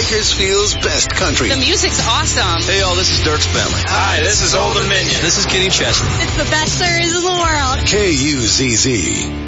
Bakersfield's best country. The music's awesome. Hey, y'all, this is Dirk's family. Hi, this is Old Dominion. This is Kenny Chesney. It's the best there is in the world. KUZZ.